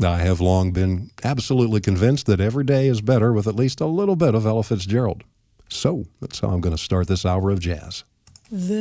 I have long been absolutely convinced that every day is better with at least a little bit of Ella Fitzgerald. So that's how I'm going to start this hour of jazz.